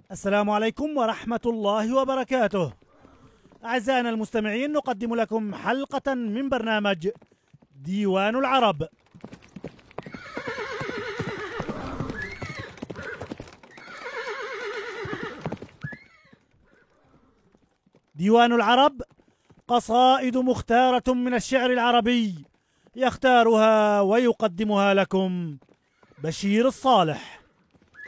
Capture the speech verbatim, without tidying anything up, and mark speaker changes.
Speaker 1: السلام عليكم ورحمة الله وبركاته. أعزائنا المستمعين، نقدم لكم حلقة من برنامج ديوان العرب. ديوان العرب قصائد مختارة من الشعر العربي، يختارها ويقدمها لكم بشير الصالح.